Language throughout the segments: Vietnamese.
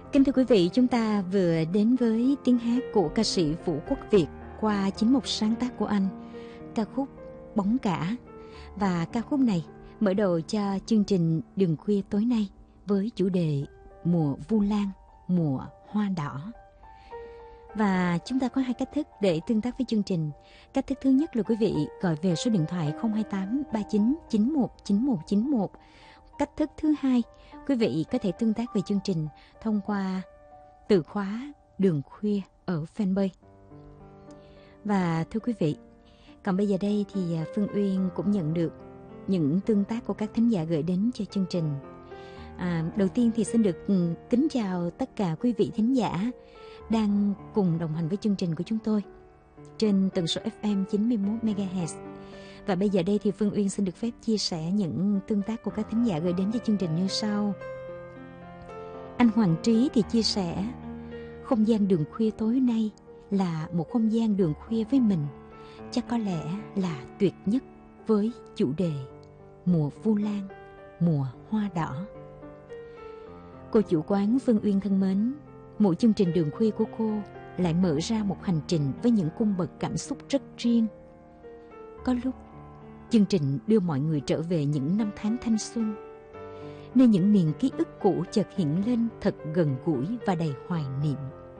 Kính thưa quý vị, chúng ta vừa đến với tiếng hát của ca sĩ Vũ Quốc Việt qua chính một sáng tác của anh, ca khúc Bóng Cả. Và ca khúc này mở đầu cho chương trình Đường Khuya tối nay với chủ đề Mùa Vu Lan, mùa hoa đỏ. Và chúng ta có hai cách thức để tương tác với chương trình. Cách thức thứ nhất là quý vị gọi về số điện thoại 028 39 91 91 91. Cách thức thứ hai, quý vị có thể tương tác về chương trình thông qua từ khóa Đường Khuya ở fanpage. Và thưa quý vị, còn bây giờ đây thì Phương Uyên cũng nhận được những tương tác của các thính giả gửi đến cho chương trình. Đầu tiên thì xin được kính chào tất cả quý vị thính giả đang cùng đồng hành với chương trình của chúng tôi trên tần số FM 91 MHz. Và bây giờ đây thì Phương Uyên xin được phép chia sẻ những tương tác của các thính giả gửi đến cho chương trình như sau. Anh Hoàng Trí thì chia sẻ: không gian đường khuya tối nay là một không gian đường khuya với mình, chắc có lẽ là tuyệt nhất với chủ đề mùa vu lan, mùa hoa đỏ. Cô chủ quán Phương Uyên thân mến, mỗi chương trình đường khuya của cô lại mở ra một hành trình với những cung bậc cảm xúc rất riêng. Có lúc chương trình đưa mọi người trở về những năm tháng thanh xuân, nơi những miền ký ức cũ chợt hiện lên thật gần gũi và đầy hoài niệm.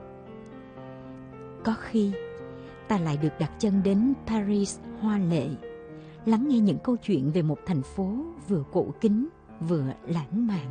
Có khi ta lại được đặt chân đến Paris hoa lệ, lắng nghe những câu chuyện về một thành phố vừa cổ kính vừa lãng mạn.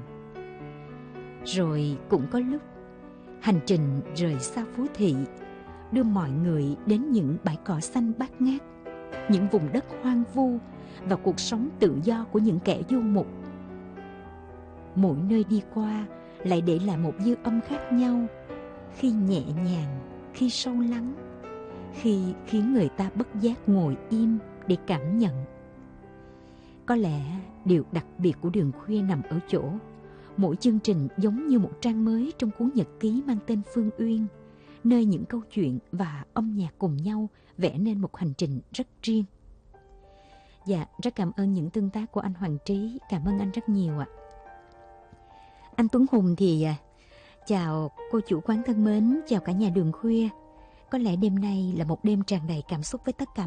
Rồi cũng có lúc hành trình rời xa phố thị đưa mọi người đến những bãi cỏ xanh bát ngát, những vùng đất hoang vu và cuộc sống tự do của những kẻ du mục. Mỗi nơi đi qua lại để lại một dư âm khác nhau, khi nhẹ nhàng, khi sâu lắng, khi khiến người ta bất giác ngồi im để cảm nhận. Có lẽ điều đặc biệt của đường khuya nằm ở chỗ mỗi chương trình giống như một trang mới trong cuốn nhật ký mang tên Phương Uyên, nơi những câu chuyện và âm nhạc cùng nhau vẽ nên một hành trình rất riêng. Dạ, rất cảm ơn những tương tác của anh Hoàng Trí, cảm ơn anh rất nhiều ạ. Anh Tuấn Hùng thì chào cô chủ quán thân mến, chào cả nhà đường khuya. Có lẽ đêm nay là một đêm tràn đầy cảm xúc với tất cả